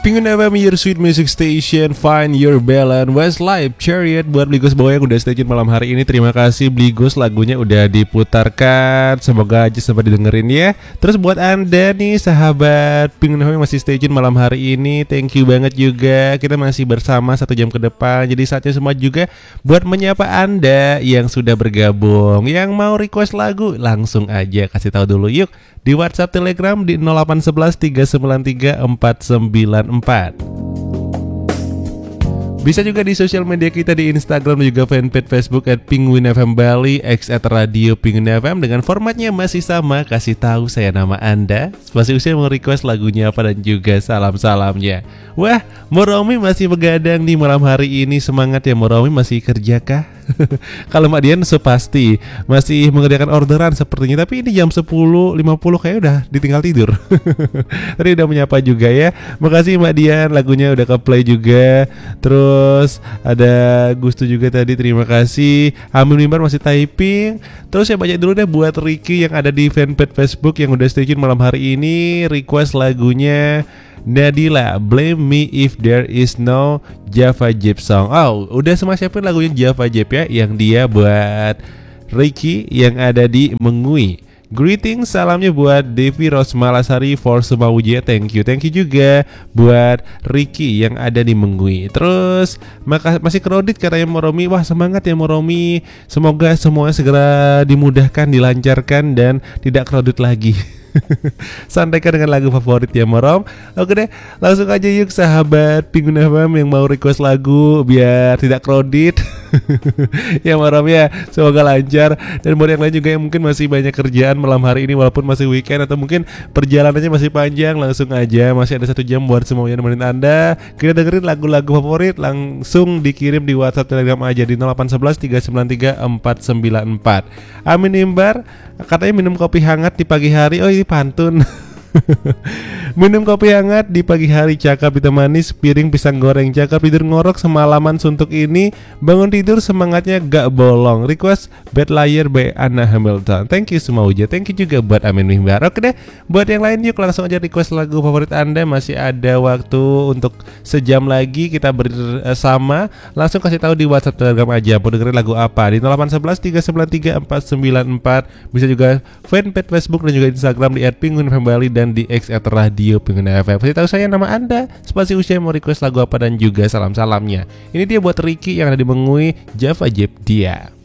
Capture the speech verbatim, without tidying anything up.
Pengen F M, your sweet music station, find your balance, Westlife Chariot. Buat Bligos Boy yang udah stay tune malam hari ini, terima kasih Bligos, lagunya udah diputarkan. Semoga aja sempat didengerin ya. Terus buat Anda nih sahabat Pengen F M yang masih stay tune malam hari ini, thank you banget juga. Kita masih bersama satu jam ke depan. Jadi saatnya semua juga buat menyapa Anda yang sudah bergabung. Yang mau request lagu, langsung aja kasih tahu dulu yuk di WhatsApp Telegram di nol delapan satu satu tiga sembilan tiga empat sembilan empat. Bisa juga di sosial media kita di Instagram dan juga fanpage Facebook at Penguin F M Bali, X at Radio Penguin F M. Dengan formatnya masih sama, kasih tahu saya nama Anda, spasi usia mau request lagunya apa, dan juga salam-salamnya. Wah, Moromi masih begadang di malam hari ini. Semangat ya Moromi, masih kerja kah? Kalau Mbak Dian sepasti masih mengerjakan orderan sepertinya. Tapi ini jam sepuluh lima puluh kayak udah ditinggal tidur. Tadi udah menyapa juga ya. Makasih Mbak Dian, lagunya udah ke-play juga. Terus ada Gustu juga tadi, terima kasih. Amin Mimbar masih typing. Terus saya baca dulu deh buat Ricky yang ada di fanpage Facebook yang udah stay tune malam hari ini. Request lagunya Nadila, Blame Me If There Is No Java Jip Song. Oh, udah sama siapin lagunya Java Jip ya, yang dia buat Ricky yang ada di Mengui. Greetings, salamnya buat Devi Rosmalasari for Sumawuja. Thank you, thank you juga buat Ricky yang ada di Mengui. Terus maka, masih kredit katanya Moromi. Wah, semangat ya Moromi. Semoga semuanya segera dimudahkan, dilancarkan, dan tidak kredit lagi. Santaikan dengan lagu favorit ya Morom. Oke deh, langsung aja yuk sahabat Penguin F M yang mau request lagu biar tidak kredit. Ya Morom ya, semoga lancar. Dan buat yang lain juga yang mungkin masih banyak kerjaan malam hari ini walaupun masih weekend, atau mungkin perjalanannya masih panjang, langsung aja masih ada satu jam buat semuanya nemenin Anda. Kita dengerin lagu-lagu favorit, langsung dikirim di WhatsApp Telegram aja di nol delapan satu satu tiga sembilan tiga empat sembilan empat. Amin Imbar katanya minum kopi hangat di pagi hari. Oh, ini pantun. Minum kopi hangat di pagi hari, cakap ditemani piring pisang goreng, cakap tidur ngorok semalaman suntuk ini, bangun tidur semangatnya gak bolong. Request Bad Liar by Anna Hamilton. Thank you semua uja, thank you juga buat Amin Mihbar. Oke deh, buat yang lain yuk langsung aja request lagu favorit Anda. Masih ada waktu untuk sejam lagi kita bersama. Langsung kasih tahu di WhatsApp Telegram aja mau dengerin lagu apa di nol delapan satu satu tiga sembilan tiga empat sembilan empat. Bisa juga fanpage Facebook dan juga Instagram di at Penguin F M Bali dan di X at Radio Penguin F M. Kasih tahu saya nama Anda, spasi usia mau request lagu apa, dan juga salam-salamnya. Ini dia buat Ricky yang ada di Mengui, Java Jip dia.